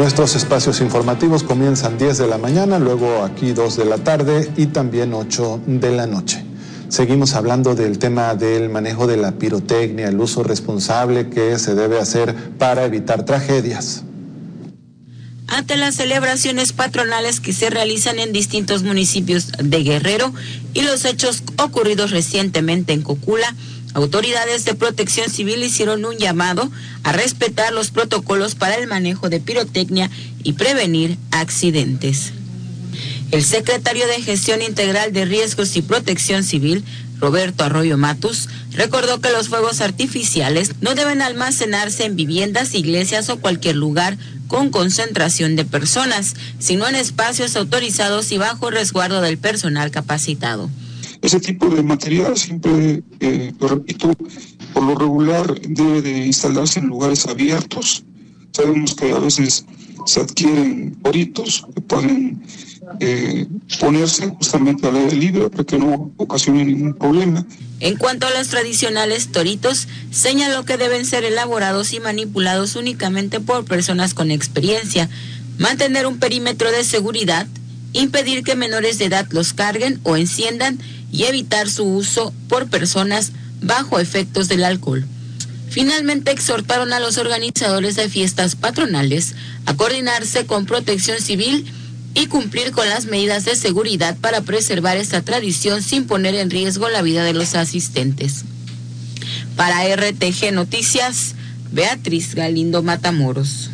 Nuestros espacios informativos comienzan 10 de la mañana, luego aquí 2 de la tarde y también 8 de la noche. Seguimos hablando del tema del manejo de la pirotecnia, el uso responsable que se debe hacer para evitar tragedias. Ante las celebraciones patronales que se realizan en distintos municipios de Guerrero y los hechos ocurridos recientemente en Cocula, autoridades de Protección Civil hicieron un llamado a respetar los protocolos para el manejo de pirotecnia y prevenir accidentes. El secretario de Gestión Integral de Riesgos y Protección Civil, Roberto Arroyo Matus, recordó que los fuegos artificiales no deben almacenarse en viviendas, iglesias o cualquier lugar con concentración de personas, sino en espacios autorizados y bajo resguardo del personal capacitado. Ese tipo de material siempre, lo repito, por lo regular debe de instalarse en lugares abiertos. Sabemos que a veces se adquieren toritos que pueden ponerse justamente al aire libre para que no ocasione ningún problema. En cuanto a los tradicionales toritos, señaló que deben ser elaborados y manipulados únicamente por personas con experiencia, mantener un perímetro de seguridad, impedir que menores de edad los carguen o enciendan y evitar su uso por personas bajo efectos del alcohol. Finalmente exhortaron a los organizadores de fiestas patronales a coordinarse con Protección Civil y cumplir con las medidas de seguridad para preservar esta tradición sin poner en riesgo la vida de los asistentes. Para RTG Noticias, Beatriz Galindo Matamoros.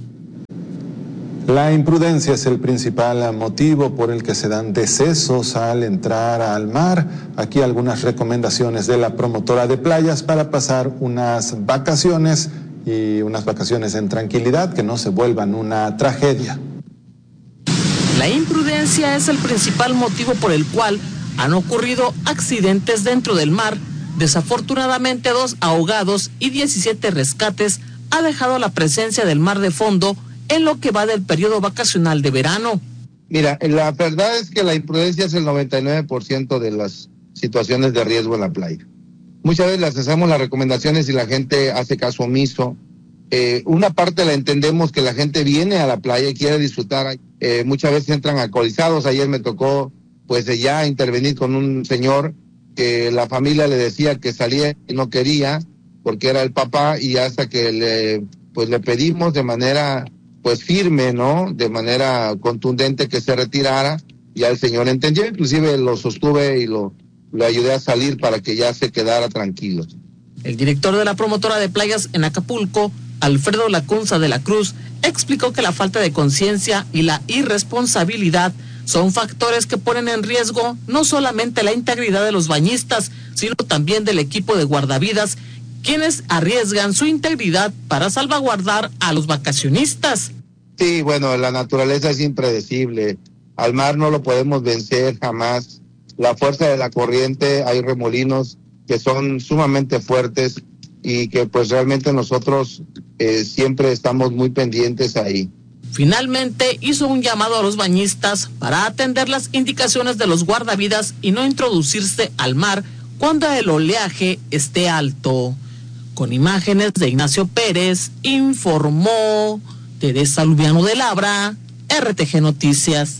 La imprudencia es el principal motivo por el que se dan decesos al entrar al mar. Aquí algunas recomendaciones de la promotora de playas para pasar unas vacaciones en tranquilidad, que no se vuelvan una tragedia. La imprudencia es el principal motivo por el cual han ocurrido accidentes dentro del mar. Desafortunadamente, 2 ahogados y 17 rescates ha dejado la presencia del mar de fondo en lo que va del periodo vacacional de verano. Mira, la verdad es que la imprudencia es el 99% de las situaciones de riesgo en la playa. Muchas veces les hacemos las recomendaciones y la gente hace caso omiso. Una parte la entendemos, que la gente viene a la playa y quiere disfrutar. Muchas veces entran alcoholizados. Ayer me tocó pues ya intervenir con un señor que la familia le decía que salía y no quería porque era el papá, y hasta que le pedimos de manera pues firme, ¿no? De manera contundente que se retirara, ya el señor entendió, inclusive lo sostuve y lo ayudé a salir para que ya se quedara tranquilo. El director de la promotora de playas en Acapulco, Alfredo Lacunza de la Cruz, explicó que la falta de conciencia y la irresponsabilidad son factores que ponen en riesgo no solamente la integridad de los bañistas, sino también del equipo de guardavidas, quienes arriesgan su integridad para salvaguardar a los vacacionistas. Sí, bueno, la naturaleza es impredecible. Al mar no lo podemos vencer jamás. La fuerza de la corriente, hay remolinos que son sumamente fuertes y que pues realmente nosotros siempre estamos muy pendientes ahí. Finalmente hizo un llamado a los bañistas para atender las indicaciones de los guardavidas y no introducirse al mar cuando el oleaje esté alto. Con imágenes de Ignacio Pérez, informó Teresa Lubiano de Labra, RTG Noticias.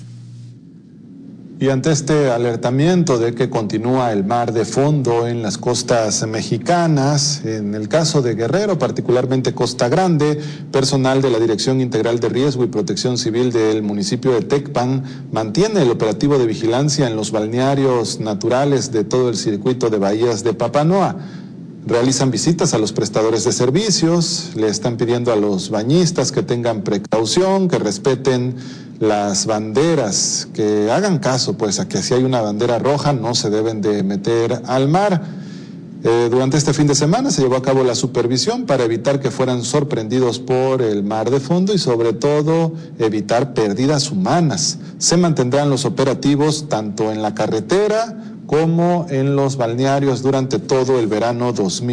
Y ante este alertamiento de que continúa el mar de fondo en las costas mexicanas, en el caso de Guerrero, particularmente Costa Grande, personal de la Dirección Integral de Riesgo y Protección Civil del municipio de Tecpan mantiene el operativo de vigilancia en los balnearios naturales de todo el circuito de bahías de Papanoa. Realizan visitas a los prestadores de servicios, le están pidiendo a los bañistas que tengan precaución, que respeten las banderas, que hagan caso pues a que si hay una bandera roja no se deben de meter al mar. Durante este fin de semana se llevó a cabo la supervisión para evitar que fueran sorprendidos por el mar de fondo y sobre todo evitar pérdidas humanas. Se mantendrán los operativos tanto en la carretera como en los balnearios durante todo el verano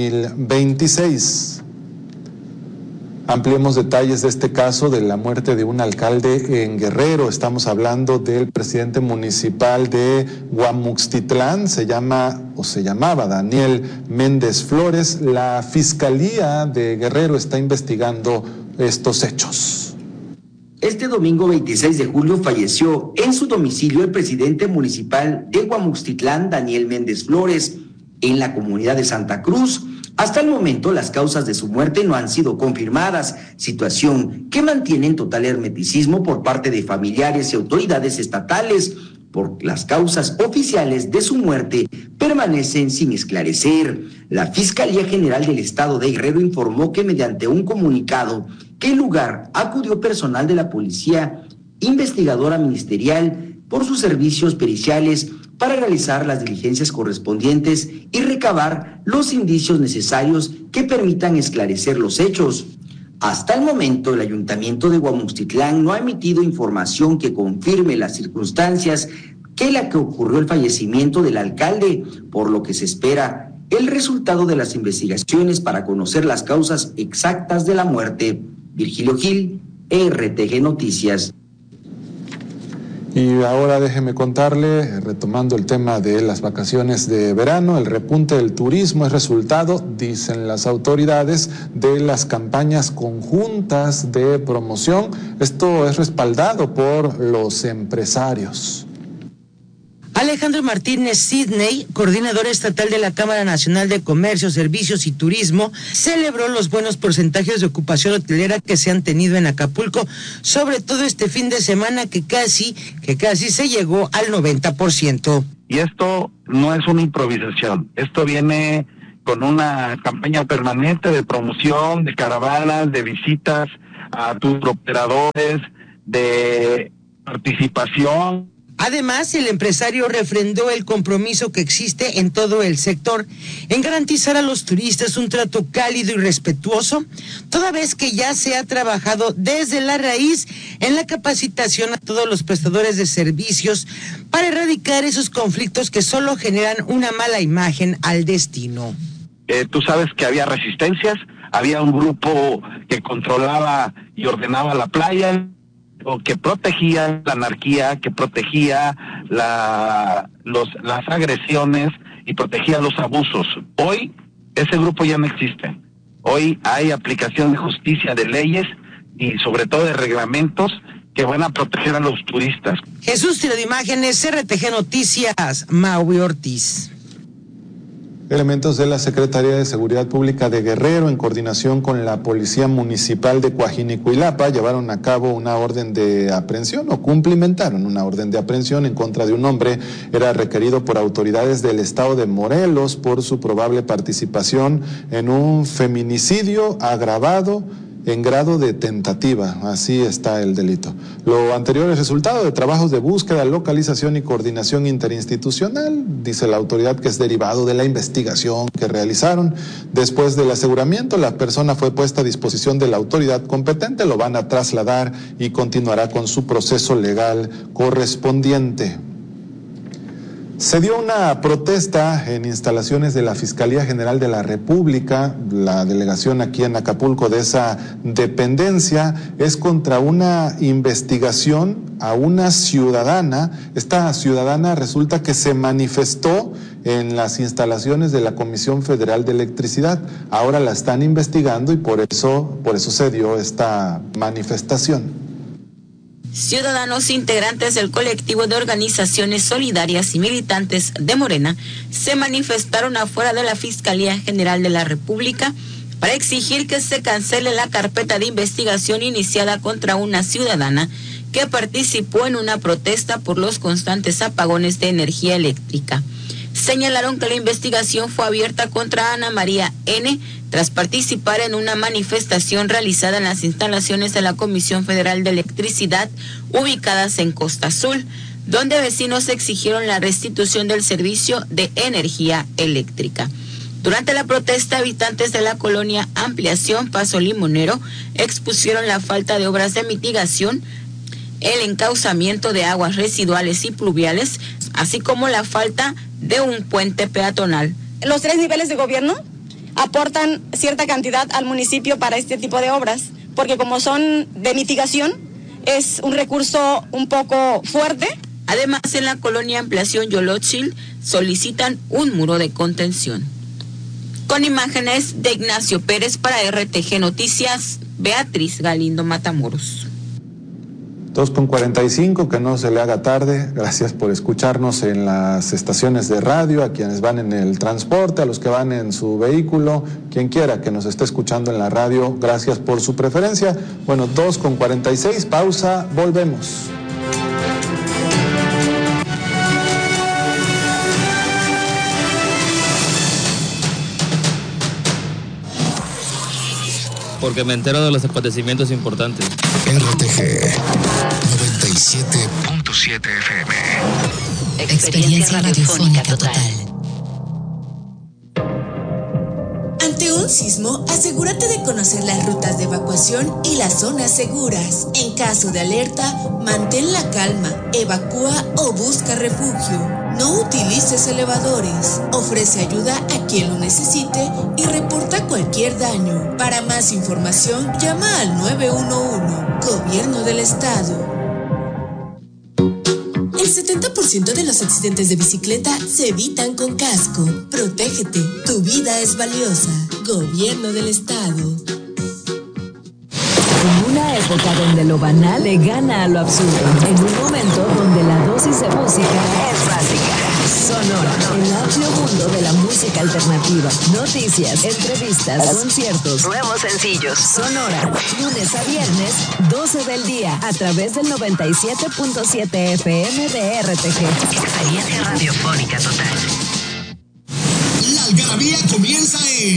2026. Ampliemos detalles de este caso de la muerte de un alcalde en Guerrero. Estamos hablando del presidente municipal de Guamuxtitlán, se llamaba Daniel Méndez Flores. La Fiscalía de Guerrero está investigando estos hechos. Este domingo 26 de julio falleció en su domicilio el presidente municipal de Guamuxtitlán, Daniel Méndez Flores, en la comunidad de Santa Cruz. Hasta el momento las causas de su muerte no han sido confirmadas, situación que mantiene en total hermeticismo por parte de familiares y autoridades estatales. Por las causas oficiales de su muerte permanecen sin esclarecer. La Fiscalía General del Estado de Guerrero informó que mediante un comunicado que el lugar acudió personal de la Policía Investigadora Ministerial por sus servicios periciales para realizar las diligencias correspondientes y recabar los indicios necesarios que permitan esclarecer los hechos. Hasta el momento, el Ayuntamiento de Guamuxtitlán no ha emitido información que confirme las circunstancias que ocurrió el fallecimiento del alcalde, por lo que se espera el resultado de las investigaciones para conocer las causas exactas de la muerte. Virgilio Gil, RTG Noticias. Y ahora déjeme contarle, retomando el tema de las vacaciones de verano, el repunte del turismo es resultado, dicen las autoridades, de las campañas conjuntas de promoción. Esto es respaldado por los empresarios. Alejandro Martínez Sidney, coordinador estatal de la Cámara Nacional de Comercio, Servicios y Turismo, celebró los buenos porcentajes de ocupación hotelera que se han tenido en Acapulco, sobre todo este fin de semana que casi se llegó al 90%. Y esto no es una improvisación, esto viene con una campaña permanente de promoción, de caravanas, de visitas a turoperadores, de participación. Además, el empresario refrendó el compromiso que existe en todo el sector en garantizar a los turistas un trato cálido y respetuoso, toda vez que ya se ha trabajado desde la raíz en la capacitación a todos los prestadores de servicios para erradicar esos conflictos que solo generan una mala imagen al destino. Tú sabes que había resistencias, había un grupo que controlaba y ordenaba la playa, o que protegía la anarquía, que protegía las agresiones y protegía los abusos. Hoy ese grupo ya no existe. Hoy hay aplicación de justicia, de leyes y sobre todo de reglamentos que van a proteger a los turistas. Jesús Tiro de Imágenes, RTG Noticias, Maui Ortiz. Elementos de la Secretaría de Seguridad Pública de Guerrero, en coordinación con la Policía Municipal de Coajinicuilapa, llevaron a cabo una orden de aprehensión o cumplimentaron una orden de aprehensión en contra de un hombre. Era requerido por autoridades del estado de Morelos por su probable participación en un feminicidio agravado en grado de tentativa. Así está el delito. Lo anterior es resultado de trabajos de búsqueda, localización y coordinación interinstitucional, dice la autoridad, que es derivado de la investigación que realizaron. Después del aseguramiento, la persona fue puesta a disposición de la autoridad competente, lo van a trasladar y continuará con su proceso legal correspondiente. Se dio una protesta en instalaciones de la Fiscalía General de la República. La delegación aquí en Acapulco de esa dependencia es contra una investigación a una ciudadana. Esta ciudadana resulta que se manifestó en las instalaciones de la Comisión Federal de Electricidad. Ahora la están investigando y por eso se dio esta manifestación. Ciudadanos integrantes del colectivo de organizaciones solidarias y militantes de Morena se manifestaron afuera de la Fiscalía General de la República para exigir que se cancele la carpeta de investigación iniciada contra una ciudadana que participó en una protesta por los constantes apagones de energía eléctrica. Señalaron que la investigación fue abierta contra Ana María N. tras participar en una manifestación realizada en las instalaciones de la Comisión Federal de Electricidad ubicadas en Costa Azul, donde vecinos exigieron la restitución del servicio de energía eléctrica. Durante la protesta, habitantes de la colonia Ampliación Paso Limonero expusieron la falta de obras de mitigación, el encauzamiento de aguas residuales y pluviales, así como la falta de un puente peatonal. Los 3 niveles de gobierno aportan cierta cantidad al municipio para este tipo de obras, porque como son de mitigación, es un recurso un poco fuerte. Además, en la colonia Ampliación Yolochil solicitan un muro de contención. Con imágenes de Ignacio Pérez para RTG Noticias, Beatriz Galindo Matamoros. 2:45, que no se le haga tarde. Gracias por escucharnos en las estaciones de radio, a quienes van en el transporte, a los que van en su vehículo, quien quiera que nos esté escuchando en la radio, gracias por su preferencia. Bueno, 2:46, pausa, volvemos. Porque me entero de los acontecimientos importantes. RTG 97.7 FM. Experiencia radiofónica total. Ante un sismo, asegúrate de conocer las rutas de evacuación y las zonas seguras. En caso de alerta, mantén la calma, evacúa o busca refugio. No utilices elevadores. Ofrece ayuda a quien lo necesite y reporta cualquier daño. Para más información, llama al 911, Gobierno del Estado. El 70% de los accidentes de bicicleta se evitan con casco. Protégete, tu vida es valiosa. Gobierno del Estado. En una época donde lo banal le gana a lo absurdo, en un momento donde la dosis de música es básica. Sonora, el amplio mundo de la música alternativa, noticias, entrevistas, conciertos, nuevos sencillos. Sonora, lunes a viernes, 12 del día, a través del 97.7 FM de RTG. Experiencia radiofónica total. La algarabía comienza en